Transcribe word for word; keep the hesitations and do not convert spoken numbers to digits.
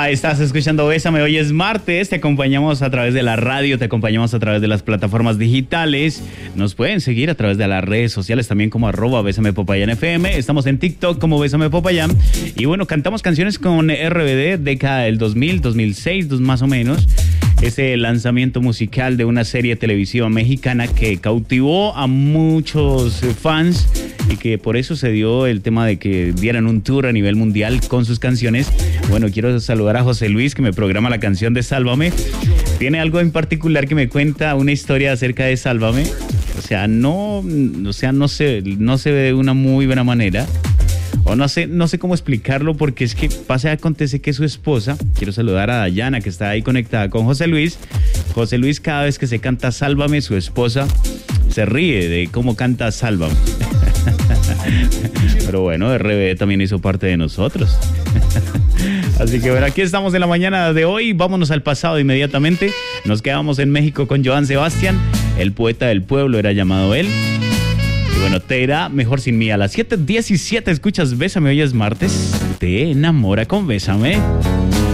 Estás escuchando Bésame, hoy es martes, te acompañamos a través de la radio, te acompañamos a través de las plataformas digitales, nos pueden seguir a través de las redes sociales también como arroba Bésame Popayán F M, estamos en TikTok como Bésame Popayán y bueno, cantamos canciones con R B D, década del dos mil, dos mil seis, más o menos. Ese lanzamiento musical de una serie televisiva mexicana que cautivó a muchos fans y que por eso se dio el tema de que dieran un tour a nivel mundial con sus canciones. Bueno, quiero saludar a José Luis, que me programa la canción de Sálvame. Tiene algo en particular que me cuenta una historia acerca de Sálvame. O sea, no, o sea, no se, no se ve de una muy buena manera. O no sé, no sé cómo explicarlo, porque es que pasa y acontece que su esposa, quiero saludar a Dayana, que está ahí conectada con José Luis. José Luis, cada vez que se canta Sálvame, su esposa se ríe de cómo canta Sálvame. Pero bueno, R B D también hizo parte de nosotros. Así que bueno, aquí estamos en la mañana de hoy. Vámonos al pasado inmediatamente. Nos quedamos en México con Joan Sebastián, el poeta del pueblo era llamado él. Y bueno, te irá mejor sin mí. A las siete diecisiete escuchas Bésame, hoy es martes. Te enamora con Bésame.